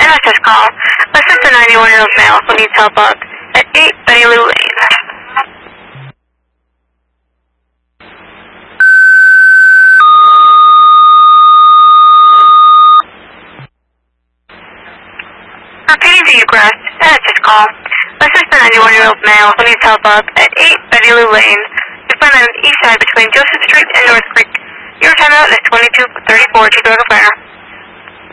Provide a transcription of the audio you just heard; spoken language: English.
NSS call. Listen to 91-year-old male who needs help up at 8 Betty Lou Lane. Repeating to Egress, NSS call. Listen to 91-year-old male who needs help up at 8 Betty Lou Lane. You find on the east side between Joseph Street and North Creek. Your timeout is 22:34 to Drug Affair.